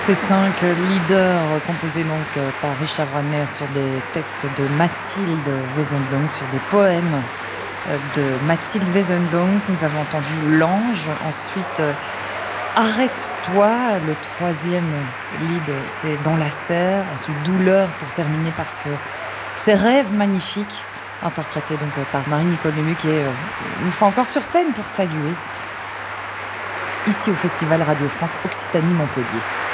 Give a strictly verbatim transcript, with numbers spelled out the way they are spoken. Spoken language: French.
Ces cinq leaders composés donc par Richard Wagner sur des textes de Mathilde Wesendonck, sur des poèmes de Mathilde Wesendonck. Nous avons entendu L'Ange, ensuite Arrête-toi, le troisième lead c'est Dans la serre, ensuite Douleur pour terminer par ce, ces rêves magnifiques interprétés donc par Marie-Nicole Lemu qui est une fois encore sur scène pour saluer ici au Festival Radio France Occitanie Montpellier.